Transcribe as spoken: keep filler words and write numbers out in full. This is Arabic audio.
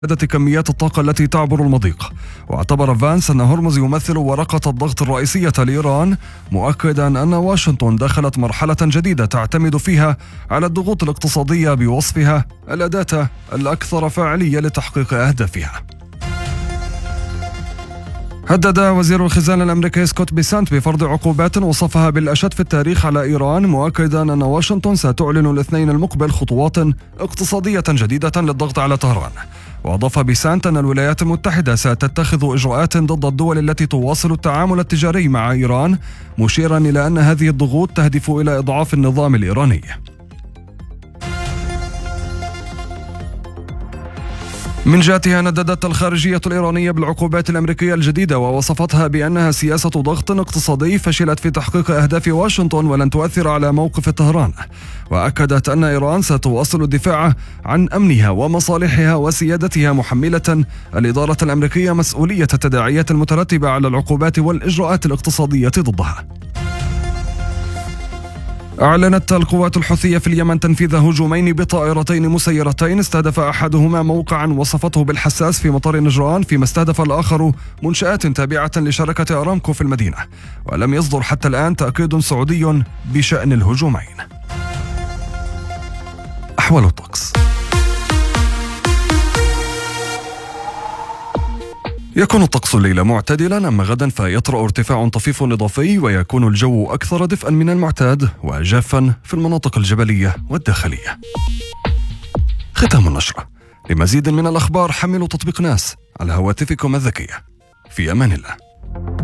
زيادة كميات الطاقة التي تعبر المضيق. واعتبر فانس أن هرمز يمثل ورقة الضغط الرئيسية لإيران، مؤكدا أن واشنطن دخلت مرحلة جديدة تعتمد فيها على الضغوط الاقتصادية بوصفها الأداة الأكثر فاعلية لتحقيق أهدافها. هدد وزير الخزانة الأمريكي سكوت بيسانت بفرض عقوبات وصفها بالأشد في التاريخ على إيران، مؤكدا أن واشنطن ستعلن الاثنين المقبل خطوات اقتصادية جديدة للضغط على طهران. وأضاف بيسانت أن الولايات المتحدة ستتخذ إجراءات ضد الدول التي تواصل التعامل التجاري مع إيران، مشيرا إلى أن هذه الضغوط تهدف إلى إضعاف النظام الإيراني. من جهتها نددت الخارجية الإيرانية بالعقوبات الأمريكية الجديدة، ووصفتها بأنها سياسة ضغط اقتصادي فشلت في تحقيق أهداف واشنطن ولن تؤثر على موقف طهران. وأكدت أن إيران ستواصل الدفاع عن أمنها ومصالحها وسيادتها، محملة الإدارة الأمريكية مسؤولية التداعيات المترتبة على العقوبات والإجراءات الاقتصادية ضدها. أعلنت القوات الحوثية في اليمن تنفيذ هجومين بطائرتين مسيرتين، استهدف أحدهما موقعا وصفته بالحساس في مطار نجران، فيما استهدف الآخر منشآت تابعة لشركة أرامكو في المدينة. ولم يصدر حتى الآن تأكيد سعودي بشأن الهجومين. أحوال الطقس. يكون الطقس الليلة معتدلا، أما غدا فيطرأ ارتفاع طفيف إضافي، ويكون الجو أكثر دفئا من المعتاد وجافا في المناطق الجبلية والداخلية. ختام النشرة. لمزيد من الأخبار حملوا تطبيق ناس على هواتفكم الذكية. في أمان الله.